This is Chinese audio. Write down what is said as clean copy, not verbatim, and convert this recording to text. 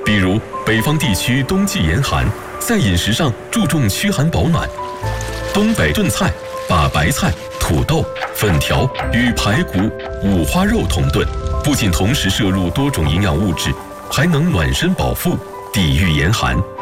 比如北方地区冬季严寒，在饮食上注重驱寒保暖。东北炖菜把白菜、土豆、粉条与排骨、五花肉同炖，不仅同时摄入多种营养物质，还能暖身饱腹，抵御严寒。